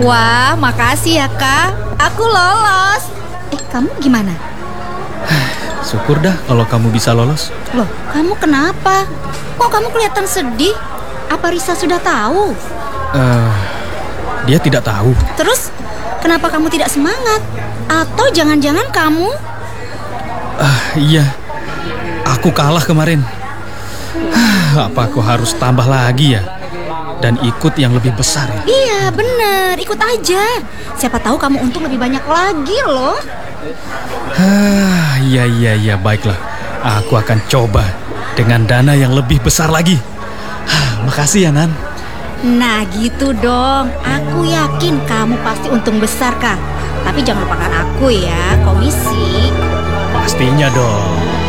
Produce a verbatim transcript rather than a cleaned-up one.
Wah, makasih ya Kak. Aku lolos. Eh, kamu gimana? Syukur dah kalau kamu bisa lolos. Loh, kamu kenapa? Kok kamu kelihatan sedih? Apa Risa sudah tahu? Eh, dia tidak tahu. Terus, kenapa kamu tidak semangat? Atau jangan-jangan kamu... Ah, iya. Aku kalah kemarin. Apa aku harus tambah lagi ya? Dan ikut yang lebih besar ya? Iya, benar. Ikut aja. Siapa tahu kamu untung lebih banyak lagi loh. Ah, iya, iya, iya. Baiklah. Aku akan coba dengan dana yang lebih besar lagi. Ah, makasih ya, Nan. Nah, gitu dong. Aku yakin kamu pasti untung besar, Kak. Tapi jangan lupakan aku ya, komisi. Pastinya dong.